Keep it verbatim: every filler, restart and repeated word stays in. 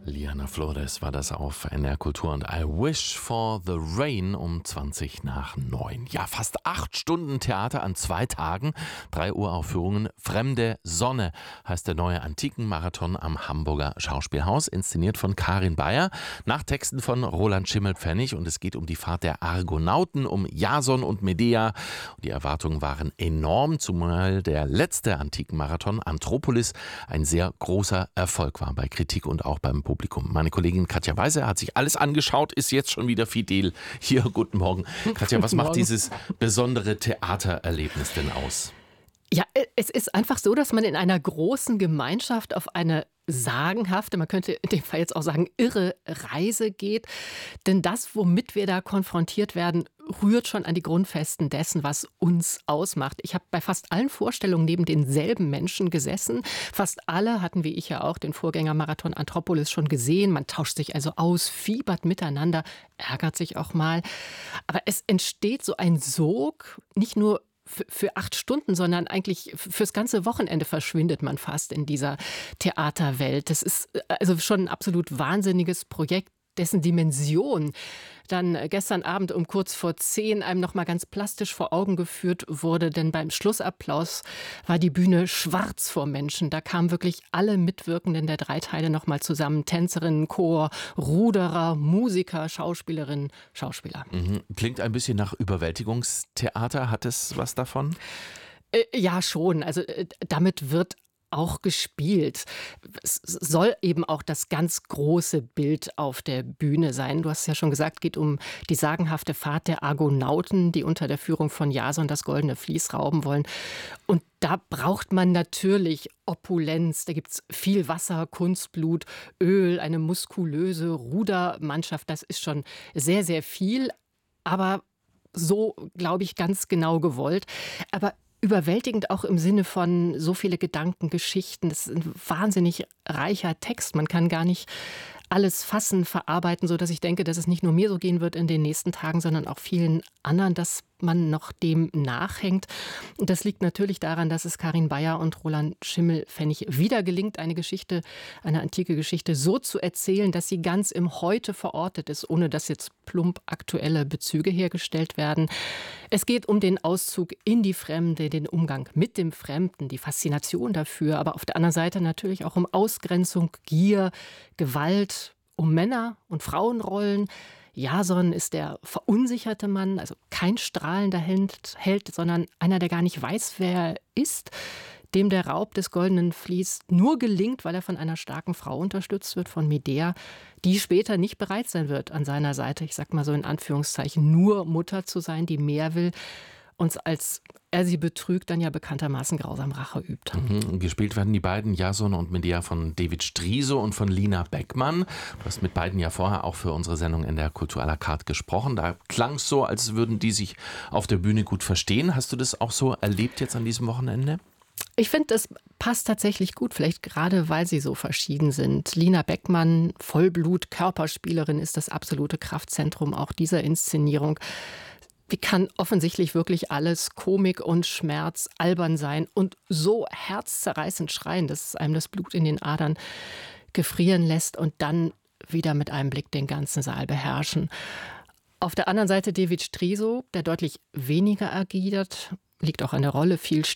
Liana Flores war das auf N R Kultur und I Wish for the Rain um zwanzig nach neun. Ja, fast acht Stunden Theater an zwei Tagen, drei Uraufführungen. Fremde Sonne heißt der neue Antikenmarathon am Hamburger Schauspielhaus, inszeniert von Karin Beyer, nach Texten von Roland Schimmelpfennig, und es geht um die Fahrt der Argonauten, um Jason und Medea. Die Erwartungen waren enorm, zumal der letzte Antikenmarathon Anthropolis ein sehr großer Erfolg war bei Kritik und auch beim Publikum. Meine Kollegin Katja Weiser hat sich alles angeschaut, ist jetzt schon wieder fidel hier. Guten Morgen. Katja, was macht dieses besondere Theatererlebnis denn aus? Ja, es ist einfach so, dass man in einer großen Gemeinschaft auf eine sagenhafte, man könnte in dem Fall jetzt auch sagen, irre Reise geht. Denn das, womit wir da konfrontiert werden, rührt schon an die Grundfesten dessen, was uns ausmacht. Ich habe bei fast allen Vorstellungen neben denselben Menschen gesessen. Fast alle hatten, wie ich ja auch, den Vorgängermarathon Anthropolis schon gesehen. Man tauscht sich also aus, fiebert miteinander, ärgert sich auch mal. Aber es entsteht so ein Sog, nicht nur für acht Stunden, sondern eigentlich fürs ganze Wochenende verschwindet man fast in dieser Theaterwelt. Das ist also schon ein absolut wahnsinniges Projekt, dessen Dimension dann gestern Abend um kurz vor zehn einem noch mal ganz plastisch vor Augen geführt wurde. Denn beim Schlussapplaus war die Bühne schwarz vor Menschen. Da kamen wirklich alle Mitwirkenden der drei Teile noch mal zusammen. Tänzerinnen, Chor, Ruderer, Musiker, Schauspielerinnen, Schauspieler. Mhm. Klingt ein bisschen nach Überwältigungstheater. Hat es was davon? Äh, ja, schon. Also äh, damit wird auch gespielt. Es soll eben auch das ganz große Bild auf der Bühne sein. Du hast es ja schon gesagt, es geht um die sagenhafte Fahrt der Argonauten, die unter der Führung von Jason das goldene Vlies rauben wollen. Und da braucht man natürlich Opulenz. Da gibt es viel Wasser, Kunstblut, Öl, eine muskulöse Rudermannschaft. Das ist schon sehr, sehr viel. Aber so, glaube ich, ganz genau gewollt. Aber überwältigend auch im Sinne von so viele Gedanken, Geschichten. Das ist ein wahnsinnig reicher Text. Man kann gar nicht alles fassen, verarbeiten, sodass ich denke, dass es nicht nur mir so gehen wird in den nächsten Tagen, sondern auch vielen anderen, dass man noch dem nachhängt. Und das liegt natürlich daran, dass es Karin Beyer und Roland Schimmelpfennig wieder gelingt, eine Geschichte, eine antike Geschichte so zu erzählen, dass sie ganz im Heute verortet ist, ohne dass jetzt plump aktuelle Bezüge hergestellt werden. Es geht um den Auszug in die Fremde, den Umgang mit dem Fremden, die Faszination dafür, aber auf der anderen Seite natürlich auch um Ausgrenzung, Gier, Gewalt, um Männer- und Frauenrollen. Jason ist der verunsicherte Mann, also kein strahlender Held, sondern einer, der gar nicht weiß, wer er ist, dem der Raub des goldenen Vlies nur gelingt, weil er von einer starken Frau unterstützt wird, von Medea, die später nicht bereit sein wird, an seiner Seite, ich sag mal so in Anführungszeichen, nur Mutter zu sein, die mehr will, und als er sie betrügt, dann ja bekanntermaßen grausam Rache übt. Mhm. Gespielt werden die beiden, Jason und Medea, von David Striso und von Lina Beckmann. Du hast mit beiden ja vorher auch für unsere Sendung in der Kultur à la carte gesprochen. Da klang es so, als würden die sich auf der Bühne gut verstehen. Hast du das auch so erlebt jetzt an diesem Wochenende? Ich finde, das passt tatsächlich gut, vielleicht gerade, weil sie so verschieden sind. Lina Beckmann, Vollblut-Körperspielerin, ist das absolute Kraftzentrum auch dieser Inszenierung. Die kann offensichtlich wirklich alles, Komik und Schmerz, albern sein und so herzzerreißend schreien, dass es einem das Blut in den Adern gefrieren lässt und dann wieder mit einem Blick den ganzen Saal beherrschen. Auf der anderen Seite David Striso, der deutlich weniger erwidert, liegt auch an der Rolle, viel